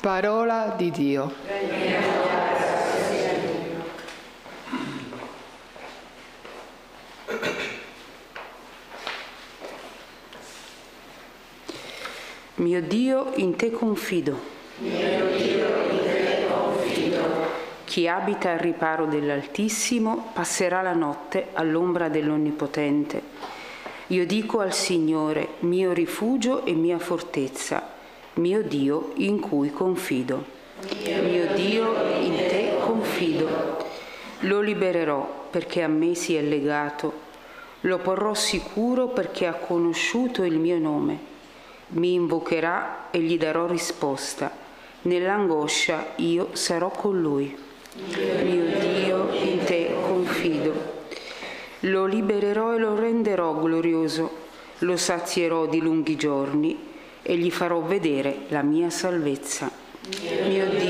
Parola di Dio. Mio Dio, in te confido. Mio Dio, in te confido. Chi abita al riparo dell'Altissimo passerà la notte all'ombra dell'Onnipotente. Io dico al Signore, mio rifugio e mia fortezza, mio Dio in cui confido. Mio Dio, in te confido. Lo libererò perché a me si è legato. Lo porrò sicuro perché ha conosciuto il mio nome. Mi invocherà e gli darò risposta. Nell'angoscia io sarò con lui. Mio Dio, in te confido. Lo libererò e lo renderò glorioso. Lo sazierò di lunghi giorni e gli farò vedere la mia salvezza. Mio Dio,